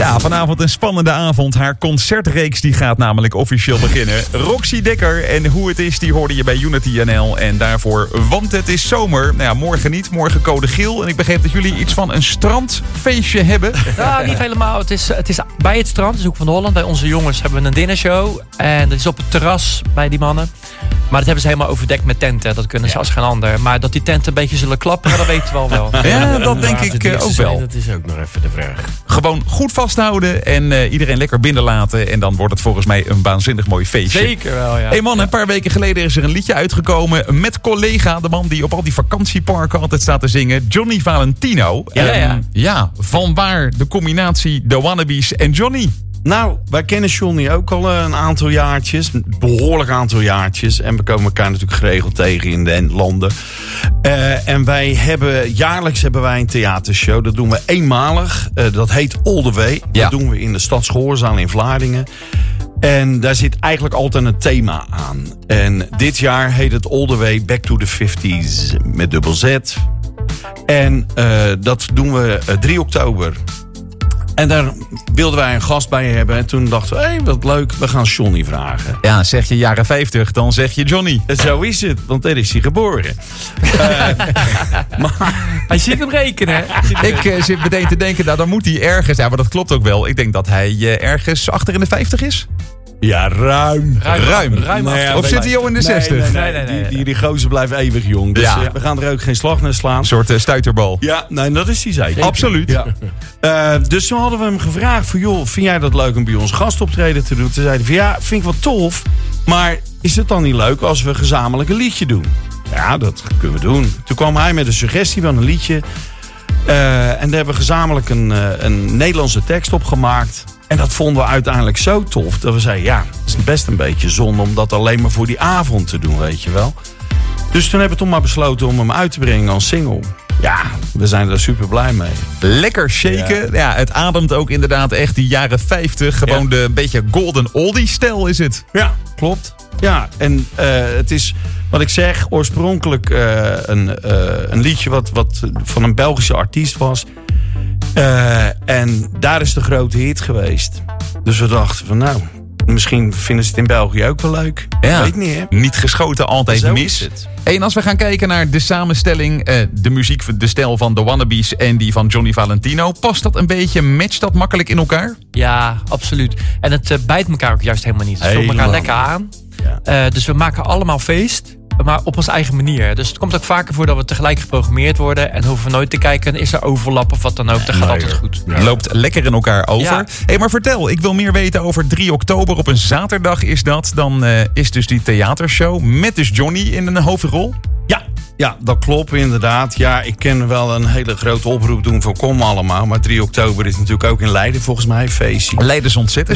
Ja, vanavond een spannende avond. Haar concertreeks die gaat namelijk officieel beginnen. Roxy Dekker en Hoe het is, die hoorde je bij Unity NL. En daarvoor Want het is zomer. Nou ja, morgen niet. Morgen code geel. En ik begreep dat jullie iets van een strandfeestje hebben. Ja, niet helemaal. Het is bij het strand, dus Hoek van Holland. Bij onze jongens hebben we een dinnershow. En dat is op het terras bij die mannen. Maar dat hebben ze helemaal overdekt met tenten. Dat kunnen ze als geen ander. Maar dat die tenten een beetje zullen klappen, dat weten we al wel. Ja, dat denk ik ook wel. Dat is ook nog even de vraag. Gewoon goed vasthouden en iedereen lekker binnenlaten. En dan wordt het volgens mij een waanzinnig mooi feestje. Zeker wel, ja. Hey man, een paar weken geleden is er een liedje uitgekomen met collega. De man die op al die vakantieparken altijd staat te zingen. Johnny Valentino. Ja. Vanwaar de combinatie The Wannabes en Johnny? Nou, wij kennen Johnny ook al een aantal jaartjes. Een behoorlijk aantal jaartjes. En we komen elkaar natuurlijk geregeld tegen in de landen. En jaarlijks hebben wij een theatershow. Dat doen we eenmalig. Dat heet All The Way. Ja. Dat doen we in de Stadsgehoorzaal in Vlaardingen. En daar zit eigenlijk altijd een thema aan. En dit jaar heet het All The Way Back to the 50s met dubbel Z. En dat doen we 3 oktober. En daar wilden wij een gast bij hebben. En toen dachten we, hé, wat leuk, we gaan Johnny vragen. Ja, zeg je jaren 50, dan zeg je Johnny. En zo is het, want daar is hij geboren. Hij zit hem rekenen. Ik zit meteen te denken, nou dan moet hij ergens... Ja, maar dat klopt ook wel. Ik denk dat hij ergens achter in de 50 is. Ja, ruim. Nee, of zit hij al in de 60? Nee. Die gozer blijft eeuwig jong. Dus Ja. we gaan er ook geen slag naar slaan. Een soort stuiterbal. Ja, nee, dat is hij zeker. Absoluut. Ja. Dus toen hadden we hem gevraagd van, joh, vind jij dat leuk om bij ons gastoptreden te doen? Toen zei hij van, ja, vind ik wel tof. Maar is het dan niet leuk als we gezamenlijk een liedje doen? Ja, dat kunnen we doen. Toen kwam hij met een suggestie van een liedje. En daar hebben we gezamenlijk een Nederlandse tekst op gemaakt. En dat vonden we uiteindelijk zo tof dat we zeiden, ja, het is best een beetje zonde om dat alleen maar voor die avond te doen, weet je wel. Dus toen hebben we toch maar besloten om hem uit te brengen als single. Ja, we zijn er super blij mee. Lekker shaken. Ja, het ademt ook inderdaad echt die jaren 50. Gewoon de een beetje golden oldie stijl is het. Ja, klopt. Ja, en het is, wat ik zeg, oorspronkelijk een liedje wat van een Belgische artiest was. En daar is de grote hit geweest. Dus we dachten van, nou, misschien vinden ze het in België ook wel leuk. Ja. Weet niet, hè? Niet geschoten, altijd Zo mis. is het. En als we gaan kijken naar de samenstelling, de muziek, de stijl van The Wannabes en die van Johnny Valentino. Past dat een beetje, matcht dat makkelijk in elkaar? Ja, absoluut. En het bijt elkaar ook juist helemaal niet. Het vult elkaar lekker aan. Ja. Dus we maken allemaal feest. Maar op onze eigen manier. Dus het komt ook vaker voor dat we tegelijk geprogrammeerd worden. En hoeven we nooit te kijken, is er overlap of wat dan ook. Dat gaat altijd goed. Ja. Loopt lekker in elkaar over. Ja. Hey, maar vertel, ik wil meer weten over 3 oktober. Op een zaterdag is dat. Dan is dus die theatershow met dus Johnny in een hoofdrol. Ja, dat klopt inderdaad. Ja, ik kan wel een hele grote oproep doen voor kom allemaal. Maar 3 oktober is natuurlijk ook in Leiden volgens mij een feestje. Leiders ontzettend.